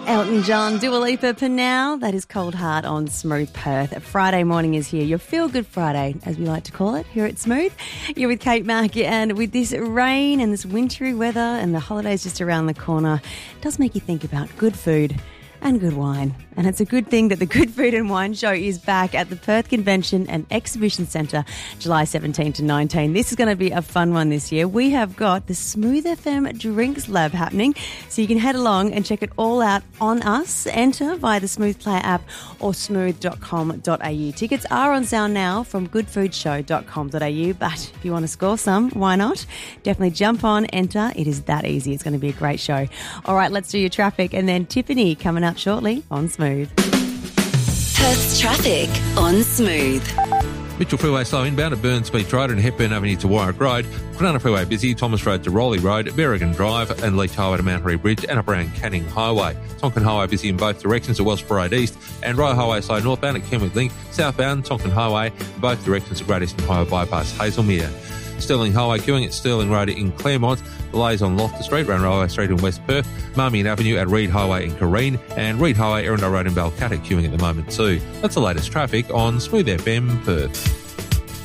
Elton John, Dua Lipa, Now. That is Cold Heart on Smooth Perth. Friday morning is here. Your feel-good Friday, as we like to call it here at Smooth. You're with Kate Mack, and with this rain and this wintry weather and the holidays just around the corner, it does make you think about good food and good wine. And it's a good thing that the Good Food and Wine Show is back at the Perth Convention and Exhibition Centre, July 17 to 19. This is going to be a fun one this year. We have got the Smooth FM Drinks Lab happening, so you can head along and check it all out on us. Enter via the Smooth Player app or smooth.com.au. Tickets are on sale now from goodfoodshow.com.au, but if you want to score some, why not? Definitely jump on, enter. It is that easy. It's going to be a great show. All right, let's do your traffic, and then Tiffany coming up shortly on Smooth. Perth's traffic on Smooth. Mitchell Freeway slow inbound at Burns Beach Road and Hepburn Avenue to Warwick Road. Kwinana Freeway busy, Thomas Road to Rowley Road, Berrigan Drive and Leach Highway to Mount Harry Bridge and up around Canning Highway. Tonkin Highway busy in both directions at Wellsborough Road East, and Royal Highway slow northbound at Kenwick Link, southbound Tonkin Highway in both directions at Great Eastern Highway bypass Hazelmere. Sterling Highway queuing at Sterling Road in Claremont, delays on Loftus Street, round Railway Street in West Perth, Marmion Avenue at Reed Highway in Careen, and Reed Highway, Erindale Road in Balcatta queuing at the moment too. That's the latest traffic on Smooth FM Perth.